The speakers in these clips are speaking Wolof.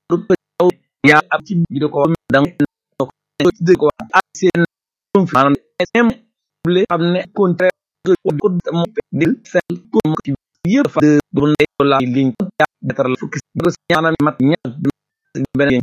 ya ab ci bi ko dang ko ak seen manam même le xamne contraire ko mo dil sel ko ci yeb fa de la ligne betar la fukki ñaanam mat ñaar benen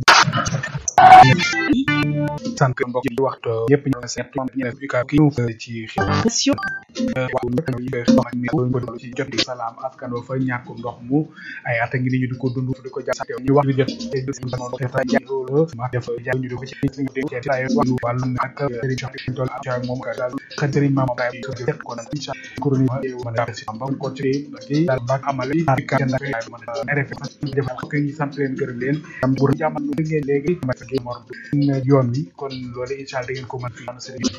sant mbokk yi waxtu yépp ñu seet ñu UCAB ki ñu ci xibaar waaw ñëpp ñu wax ci jot salaam askan wa fa ñàkkum ndox mu ay at ngi ñu di ko dund di ko jassate ñu wax di jot ta jàllo ma def jàll ñu di ko ci li nga ci ay wàllu ak Serigne Tol ak moom ka Serigne Mama Baye ko na insha chronique ma da ci am ko ci dal bak amale ka ndak RF def ko ñu sant leen gërëm leen am bu jamal ngeen léegi ma ci mor yoon wi kon loolu inshallah da ngeen ko mën fi am Serigne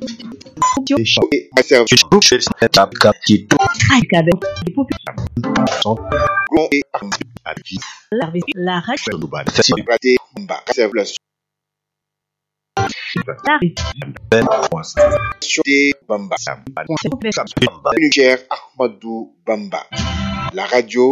la radio Bamba Ahmadou Bamba la radio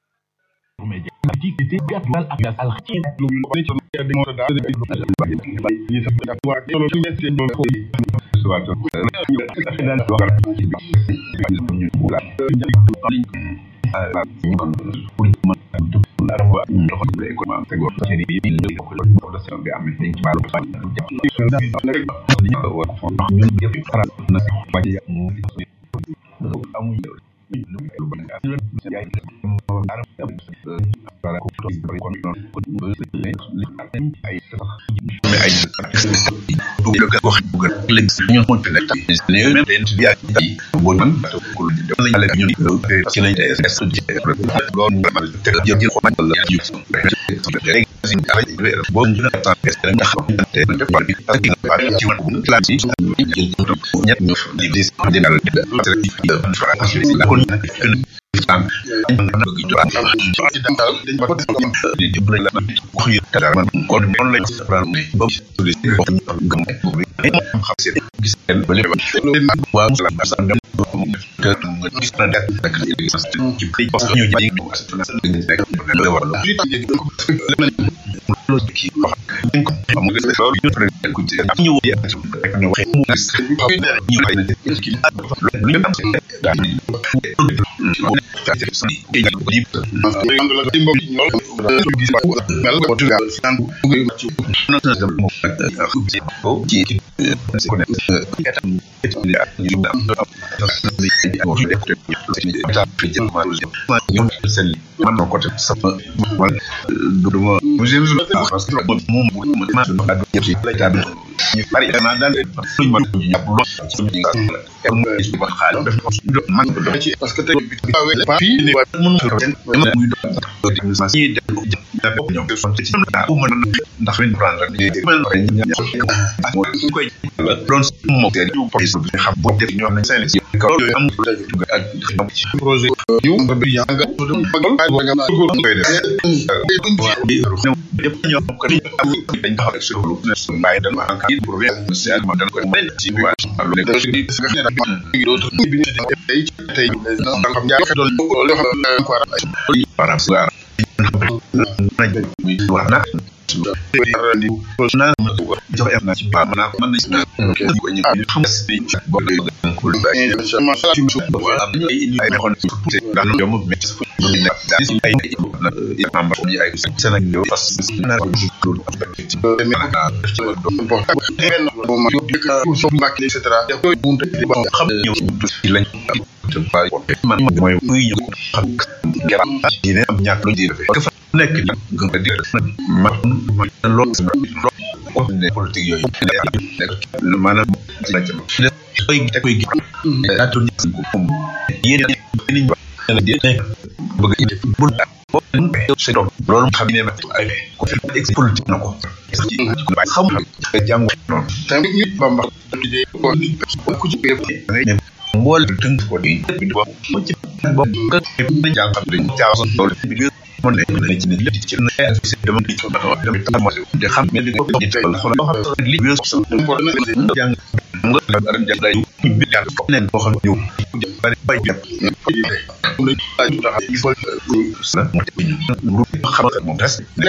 parce que